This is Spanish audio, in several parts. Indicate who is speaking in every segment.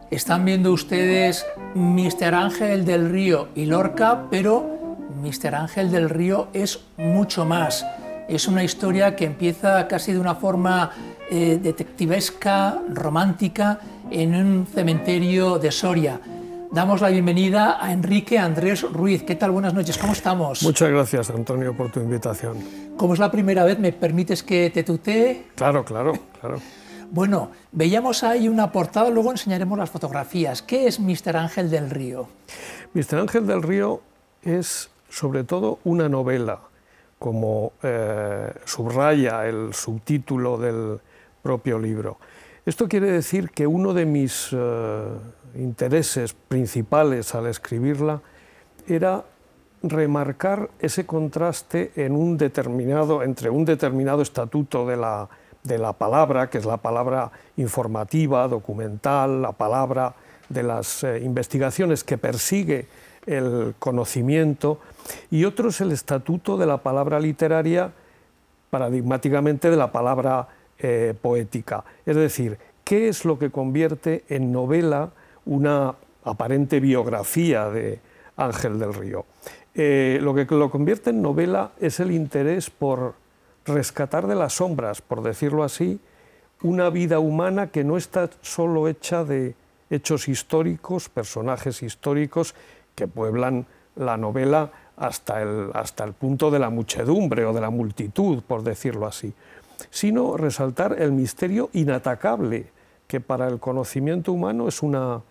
Speaker 1: Están viendo ustedes Mr. Ángel del Río y Lorca, pero Mr. Ángel del Río es mucho más. Es una historia que empieza casi de una forma detectivesca, romántica, en un cementerio de Soria. Damos la bienvenida a Enrique Andrés Ruiz. ¿Qué tal? Buenas noches, ¿cómo estamos?
Speaker 2: Muchas gracias, Antonio, por tu invitación.
Speaker 1: Como es la primera vez, ¿me permites que te tutee?
Speaker 2: Claro.
Speaker 1: Bueno, veíamos ahí una portada, luego enseñaremos las fotografías. ¿Qué es Mr. Ángel del Río?
Speaker 2: Mr. Ángel del Río es, sobre todo, una novela, como subraya el subtítulo del propio libro. Esto quiere decir que uno de mis intereses principales al escribirla era remarcar ese contraste entre un determinado estatuto de la palabra, que es la palabra informativa, documental, la palabra de las investigaciones que persigue el conocimiento, y otro es el estatuto de la palabra literaria, paradigmáticamente de la palabra poética. Es decir, ¿qué es lo que convierte en novela una aparente biografía de Ángel del Río? Lo que lo convierte en novela es el interés por rescatar de las sombras, por decirlo así, una vida humana que no está solo hecha de hechos históricos, personajes históricos que pueblan la novela hasta el punto de la muchedumbre o de la multitud, por decirlo así, sino resaltar el misterio inatacable que para el conocimiento humano es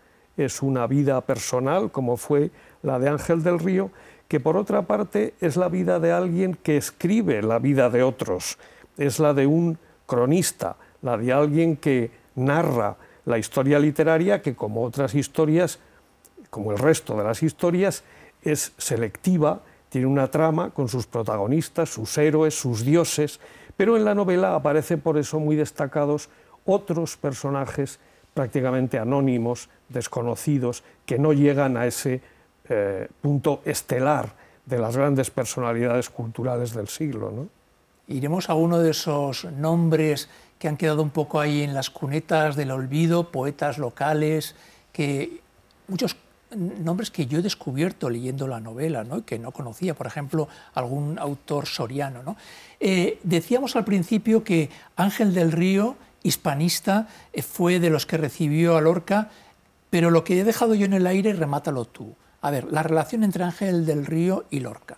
Speaker 2: una vida personal, como fue la de Ángel del Río, que por otra parte es la vida de alguien que escribe la vida de otros, es la de un cronista, la de alguien que narra la historia literaria, que como otras historias, como el resto de las historias, es selectiva, tiene una trama con sus protagonistas, sus héroes, sus dioses, pero en la novela aparecen por eso muy destacados otros personajes prácticamente anónimos, desconocidos, que no llegan a ese punto estelar de las grandes personalidades culturales del siglo, ¿no?
Speaker 1: Iremos a uno de esos nombres que han quedado un poco ahí en las cunetas del olvido, poetas locales, muchos nombres que yo he descubierto leyendo la novela, ¿no? Que no conocía, por ejemplo, algún autor soriano, ¿no? Decíamos al principio que Ángel del Río, hispanista, fue de los que recibió a Lorca, pero lo que he dejado yo en el aire, remátalo tú. A ver, la relación entre Ángel del Río y Lorca.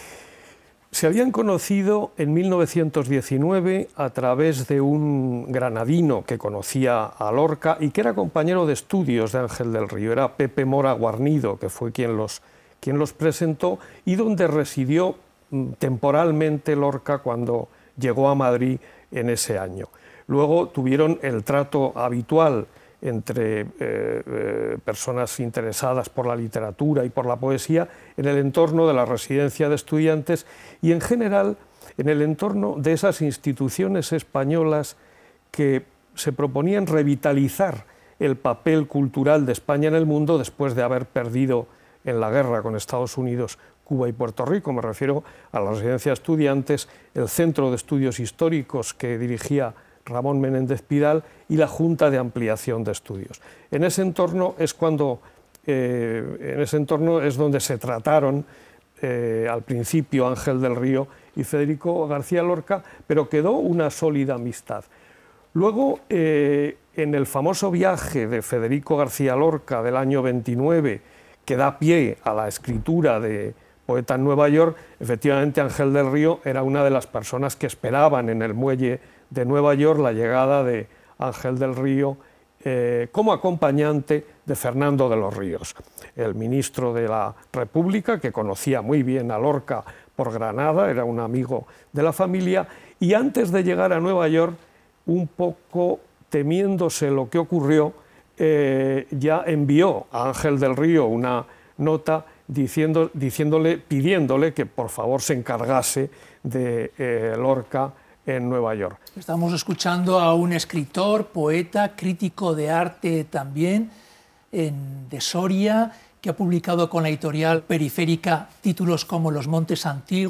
Speaker 2: Se habían conocido en 1919 a través de un granadino que conocía a Lorca y que era compañero de estudios de Ángel del Río, era Pepe Mora Guarnido, que fue quien los presentó y donde residió temporalmente Lorca cuando llegó a Madrid en ese año. Luego tuvieron el trato habitual entre personas interesadas por la literatura y por la poesía en el entorno de la residencia de estudiantes y en general en el entorno de esas instituciones españolas que se proponían revitalizar el papel cultural de España en el mundo después de haber perdido en la guerra con Estados Unidos Cuba y Puerto Rico. Me refiero a la residencia de estudiantes, el Centro de Estudios Históricos que dirigía Ramón Menéndez Pidal y la Junta de Ampliación de Estudios. En ese entorno es donde se trataron al principio Ángel del Río y Federico García Lorca, pero quedó una sólida amistad. Luego, en el famoso viaje de Federico García Lorca del año 29, que da pie a la escritura de Poeta en Nueva York, efectivamente Ángel del Río era una de las personas que esperaban en el muelle de Nueva York la llegada de Ángel del Río como acompañante de Fernando de los Ríos, el ministro de la República, que conocía muy bien a Lorca por Granada, era un amigo de la familia, y antes de llegar a Nueva York, un poco temiéndose lo que ocurrió, ya envió a Ángel del Río una nota pidiéndole que por favor se encargase de Lorca en Nueva York.
Speaker 1: Estamos escuchando a un escritor, poeta, crítico de arte también, de Soria, que ha publicado con la editorial Periférica títulos como Los Montes Antiguos,